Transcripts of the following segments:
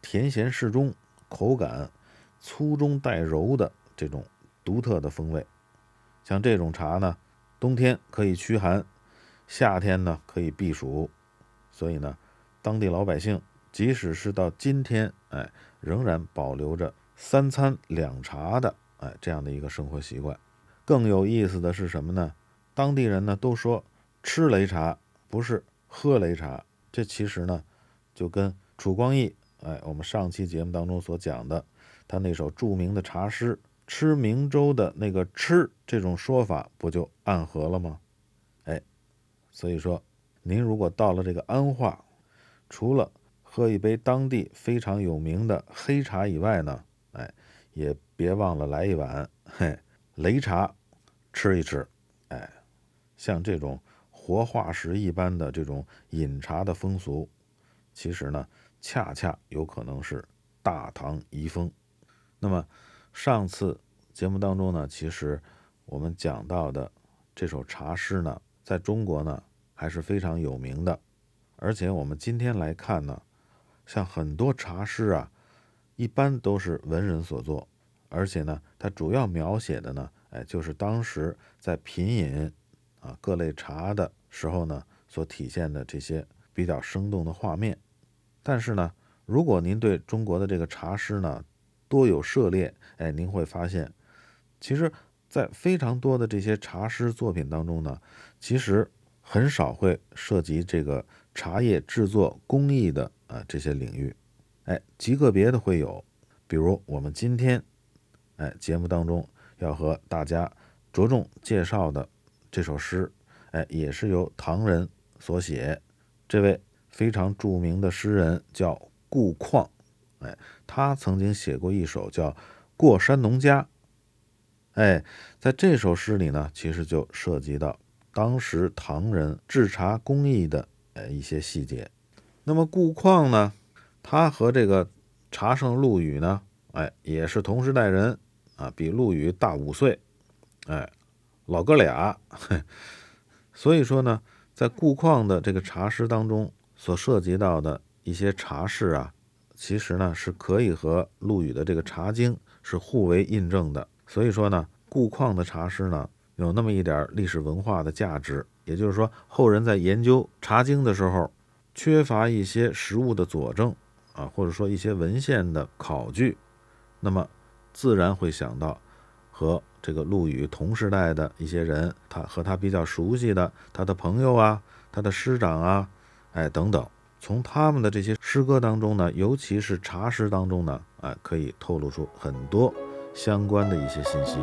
甜咸适中，口感粗中带柔的这种独特的风味。像这种茶呢，冬天可以驱寒，夏天呢可以避暑，所以呢，当地老百姓即使是到今天，仍然保留着3餐2茶的这样的一个生活习惯。更有意思的是什么呢？当地人呢都说吃擂茶不是喝擂茶，这其实呢就跟楚光义我们上期节目当中所讲的他那首著名的茶诗吃明粥的那个吃这种说法不就暗合了吗？所以说您如果到了这个安化，除了喝一杯当地非常有名的黑茶以外呢，也别忘了来一碗擂茶吃一吃。像这种活化石一般的这种饮茶的风俗，其实呢恰恰有可能是大唐遗风。那么上次节目当中呢，其实我们讲到的这首茶诗呢，在中国呢还是非常有名的。而且我们今天来看呢，像很多茶诗啊，一般都是文人所作，而且呢它主要描写的呢就是当时在品饮各类茶的时候呢所体现的这些比较生动的画面。但是呢，如果您对中国的这个茶诗呢多有涉猎，您会发现其实在非常多的这些茶诗作品当中呢，其实很少会涉及这个茶叶制作工艺的这些领域，极个别的会有。比如我们今天节目当中要和大家着重介绍的这首诗，也是由唐人所写。这位非常著名的诗人叫顾况，他曾经写过一首叫《过山农家》。在这首诗里呢，其实就涉及到当时唐人制茶工艺的一些细节。那么顾况呢，他和这个茶圣陆羽呢，也是同时代人比陆羽大5岁，老哥俩。所以说呢，在顾况的这个茶诗当中所涉及到的一些茶事啊，其实呢是可以和陆羽的这个茶经是互为印证的。所以说呢，顾况的茶诗呢有那么一点历史文化的价值。也就是说，后人在研究茶经的时候，缺乏一些实物的佐证或者说一些文献的考据，那么自然会想到和这个陆羽同时代的一些人，他和他比较熟悉的他的朋友啊，他的师长啊，等等，从他们的这些诗歌当中呢，尤其是茶诗当中呢，可以透露出很多相关的一些信息。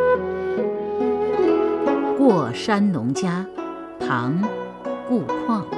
过山农家，唐·顾况。